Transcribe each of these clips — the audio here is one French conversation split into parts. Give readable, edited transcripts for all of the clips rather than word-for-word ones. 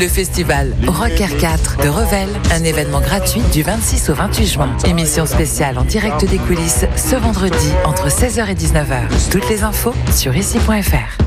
Le festival Rocker 4 de Revel, un événement gratuit du 26 au 28 juin. Émission spéciale en direct des coulisses ce vendredi entre 16h et 19h. Toutes les infos sur ici.fr.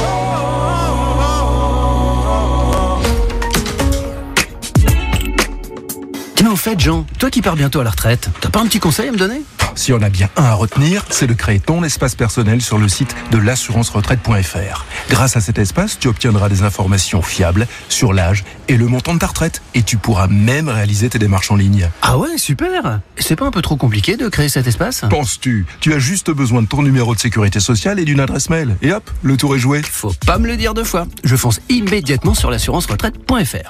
Tiens, au fait, Jean, toi qui pars bientôt à la retraite, t'as pas un petit conseil à me donner ? Si on a bien un à retenir, c'est de créer ton espace personnel sur le site de l'assurance-retraite.fr. Grâce à cet espace, tu obtiendras des informations fiables sur l'âge et le montant de ta retraite. Et tu pourras même réaliser tes démarches en ligne. Ah ouais, super ! C'est pas un peu trop compliqué de créer cet espace ? Penses-tu ? Tu as juste besoin de ton numéro de sécurité sociale et d'une adresse mail. Et hop, le tour est joué. Faut pas me le dire deux fois. Je fonce immédiatement sur l'assurance-retraite.fr.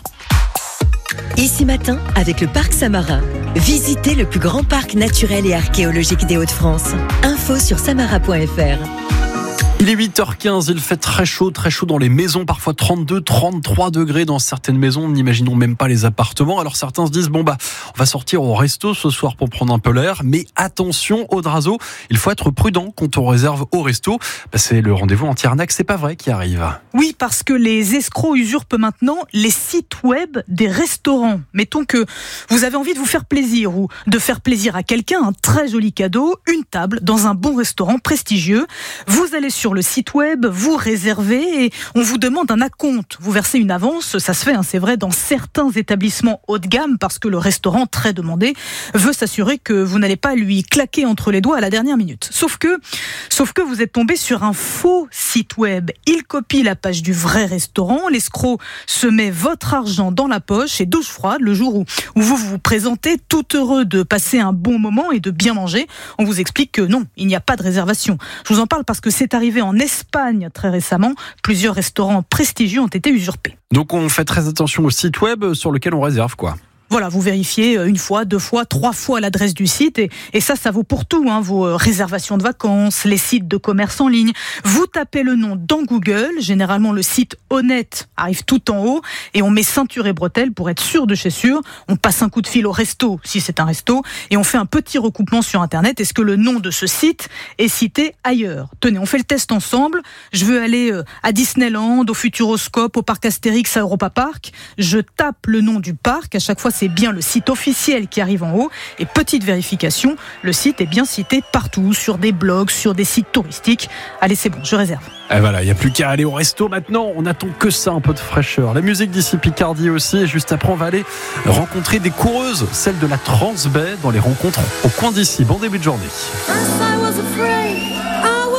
Ici Matin, avec le Parc Samarin. Visitez le plus grand parc naturel et archéologique des Hauts-de-France. Info sur samara.fr. Il est 8h15, il fait très chaud dans les maisons, parfois 32, 33 degrés dans certaines maisons, n'imaginons même pas les appartements. Alors certains se disent, on va sortir au resto ce soir pour prendre un peu l'air, mais attention Audrazo, il faut être prudent quand on réserve au resto. C'est le rendez-vous anti-arnaque, c'est pas vrai qui arrive. Oui, parce que les escrocs usurpent maintenant les sites web des restaurants. Mettons que vous avez envie de vous faire plaisir ou de faire plaisir à quelqu'un, un très joli cadeau, une table dans un bon restaurant prestigieux. Vous allez sur le site web, vous réservez et on vous demande un acompte. Vous versez une avance, ça se fait, c'est vrai, dans certains établissements haut de gamme parce que le restaurant, très demandé, veut s'assurer que vous n'allez pas lui claquer entre les doigts à la dernière minute. Sauf que vous êtes tombé sur un faux site web. Il copie la page du vrai restaurant, l'escroc se met votre argent dans la poche et douche froide le jour où vous vous présentez tout heureux de passer un bon moment et de bien manger. On vous explique que non, il n'y a pas de réservation. Je vous en parle parce que c'est arrivé en Espagne très récemment. Plusieurs restaurants prestigieux ont été usurpés. Donc on fait très attention au site web sur lequel on réserve, quoi. Voilà, vous vérifiez une fois, deux fois, trois fois l'adresse du site et ça vaut pour tout, vos réservations de vacances, les sites de commerce en ligne. Vous tapez le nom dans Google, généralement le site honnête arrive tout en haut et on met ceinture et bretelles pour être sûr de chez sûr. On passe un coup de fil au resto, si c'est un resto, et on fait un petit recoupement sur Internet. Est-ce que le nom de ce site est cité ailleurs ? Tenez, on fait le test ensemble. Je veux aller à Disneyland, au Futuroscope, au parc Astérix, à Europa Park. Je tape le nom du parc, à chaque fois c'est bien le site officiel qui arrive en haut. Et petite vérification, le site est bien cité partout, sur des blogs, sur des sites touristiques. Allez, c'est bon, je réserve. Et voilà, il n'y a plus qu'à aller au resto maintenant. On attend que ça, un peu de fraîcheur. La musique d'ici Picardie aussi. Et juste après, on va aller rencontrer des coureuses, celles de la Transbaie, dans les rencontres au coin d'ici. Bon début de journée.